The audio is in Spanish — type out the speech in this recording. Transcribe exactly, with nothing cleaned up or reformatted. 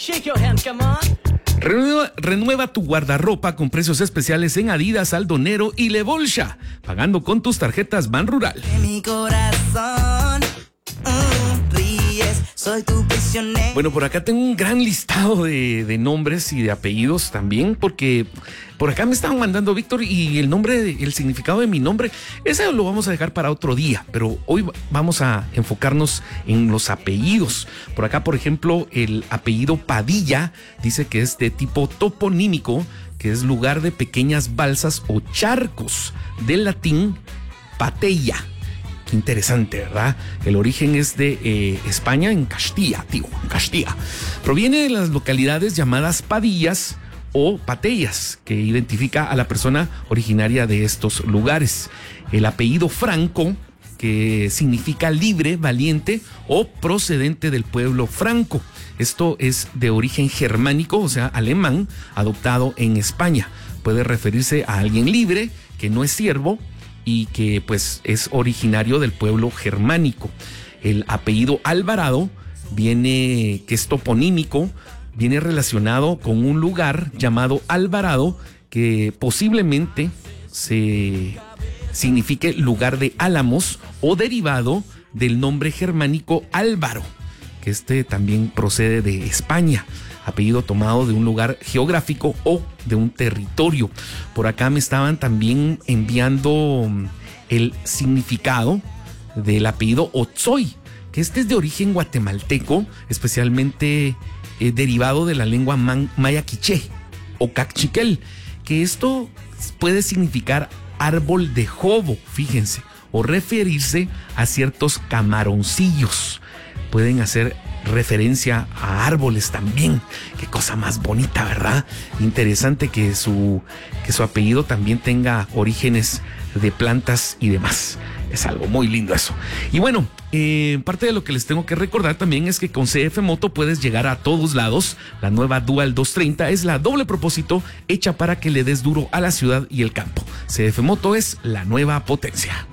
Shake your hands, come on. Renueva, renueva tu guardarropa con precios especiales en Adidas, Aldonero y Le Bolsa, pagando con tus tarjetas Ban Rural. En mi corazón, mm, ríes, soy tu prisionero. Bueno, por acá tengo un gran listado de, de nombres y de apellidos también, porque por acá me estaban mandando Víctor y el nombre, el significado de mi nombre, ese lo vamos a dejar para otro día, pero hoy vamos a enfocarnos en los apellidos. Por acá, por ejemplo, el apellido Padilla dice que es de tipo toponímico, que es lugar de pequeñas balsas o charcos, del latín patella. Qué interesante, ¿verdad? El origen es de eh, España, en Castilla, tío, en Castilla. Proviene de las localidades llamadas Padillas o Patellas, que identifica a la persona originaria de estos lugares. El apellido Franco, que significa libre, valiente o procedente del pueblo franco. Esto es de origen germánico, o sea, alemán, adoptado en España. Puede referirse a alguien libre, que no es siervo y que pues es originario del pueblo germánico. El apellido Alvarado viene, que es toponímico, viene relacionado con un lugar llamado Alvarado, que posiblemente se signifique lugar de álamos o derivado del nombre germánico Álvaro, que este también procede de España, apellido tomado de un lugar geográfico o de un territorio. Por acá me estaban también enviando el significado del apellido Otzoy, que este es de origen guatemalteco, especialmente eh, derivado de la lengua man, maya quiché o cachiquel, que esto puede significar árbol de jobo, fíjense, o referirse a ciertos camaroncillos. Pueden hacer referencia a árboles también. Qué cosa más bonita, ¿verdad? Interesante que su, que su apellido también tenga orígenes de plantas y demás. Es algo muy lindo eso. Y bueno, eh, parte de lo que les tengo que recordar también es que con C F Moto puedes llegar a todos lados. La nueva Dual doscientos treinta es la doble propósito hecha para que le des duro a la ciudad y el campo. C F Moto es la nueva potencia.